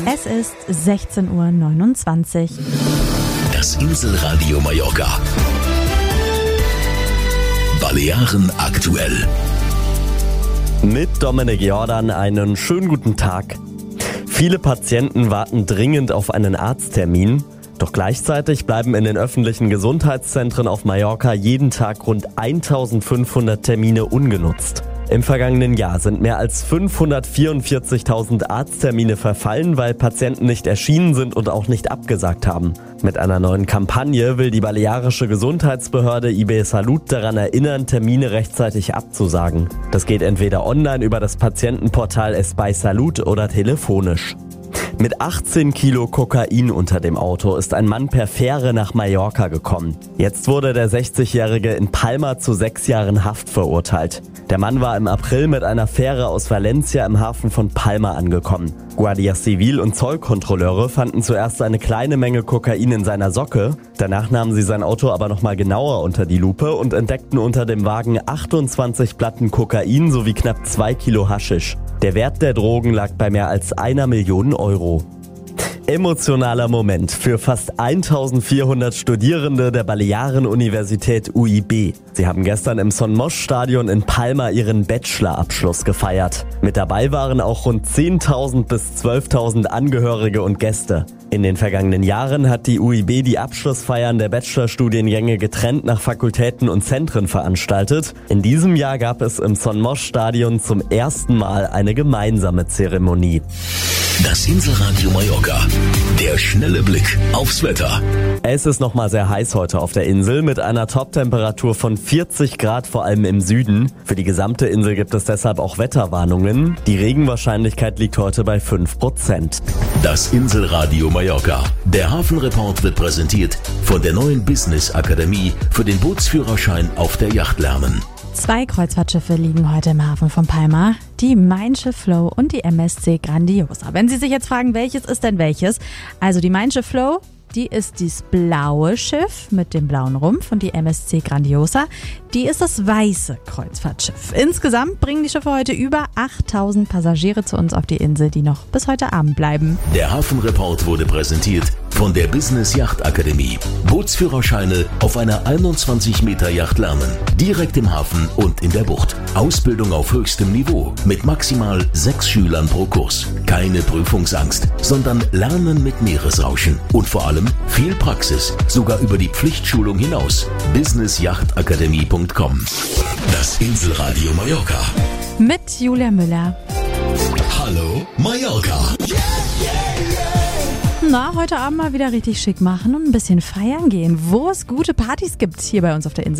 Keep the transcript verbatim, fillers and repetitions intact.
Es ist sechzehn Uhr neunundzwanzig. Das Inselradio Mallorca. Balearen aktuell. Mit Dominik Jordan einen schönen guten Tag. Viele Patienten warten dringend auf einen Arzttermin. Doch gleichzeitig bleiben in den öffentlichen Gesundheitszentren auf Mallorca jeden Tag rund eintausendfünfhundert Termine ungenutzt. Im vergangenen Jahr sind mehr als fünfhundertvierundvierzigtausend Arzttermine verfallen, weil Patienten nicht erschienen sind und auch nicht abgesagt haben. Mit einer neuen Kampagne will die balearische Gesundheitsbehörde I B Salut daran erinnern, Termine rechtzeitig abzusagen. Das geht entweder online über das Patientenportal Espai Salut oder telefonisch. Mit achtzehn Kilo Kokain unter dem Auto ist ein Mann per Fähre nach Mallorca gekommen. Jetzt wurde der sechzigjährige in Palma zu sechs Jahren Haft verurteilt. Der Mann war im April mit einer Fähre aus Valencia im Hafen von Palma angekommen. Guardia Civil und Zollkontrolleure fanden zuerst eine kleine Menge Kokain in seiner Socke. Danach nahmen sie sein Auto aber nochmal genauer unter die Lupe und entdeckten unter dem Wagen achtundzwanzig Platten Kokain sowie knapp zwei Kilo Haschisch. Der Wert der Drogen lag bei mehr als einer Million Euro. Emotionaler Moment für fast eintausendvierhundert Studierende der Balearen-Universität U I B. Sie haben gestern im Son Moix-Stadion in Palma ihren Bachelorabschluss gefeiert. Mit dabei waren auch rund zehntausend bis zwölftausend Angehörige und Gäste. In den vergangenen Jahren hat die U I B die Abschlussfeiern der Bachelorstudiengänge getrennt nach Fakultäten und Zentren veranstaltet. In diesem Jahr gab es im Son Moix-Stadion zum ersten Mal eine gemeinsame Zeremonie. Das Inselradio Mallorca. Der schnelle Blick aufs Wetter. Es ist nochmal sehr heiß heute auf der Insel mit einer Toptemperatur von vierzig Grad, vor allem im Süden. Für die gesamte Insel gibt es deshalb auch Wetterwarnungen. Die Regenwahrscheinlichkeit liegt heute bei fünf Prozent. Das Inselradio Mallorca. Der Hafenreport wird präsentiert von der neuen Business Akademie für den Bootsführerschein auf der Yacht lernen. Zwei Kreuzfahrtschiffe liegen heute im Hafen von Palma, die Mein Schiff Flow und die M S C Grandiosa. Wenn Sie sich jetzt fragen, welches ist denn welches? Also die Mein Schiff Flow, die ist dieses blaue Schiff mit dem blauen Rumpf und die M S C Grandiosa, die ist das weiße Kreuzfahrtschiff. Insgesamt bringen die Schiffe heute über achttausend Passagiere zu uns auf die Insel, die noch bis heute Abend bleiben. Der Hafenreport wurde präsentiert von der Business Yacht Akademie. Bootsführerscheine auf einer einundzwanzig Meter Yacht lernen. Direkt im Hafen und in der Bucht. Ausbildung auf höchstem Niveau mit maximal sechs Schülern pro Kurs. Keine Prüfungsangst, sondern Lernen mit Meeresrauschen. Und vor allem viel Praxis, sogar über die Pflichtschulung hinaus. business yacht akademie punkt com. Das Inselradio Mallorca. Mit Julia Müller. Hallo Mallorca. Na, heute Abend mal wieder richtig schick machen und ein bisschen feiern gehen, wo es gute Partys gibt hier bei uns auf der Insel.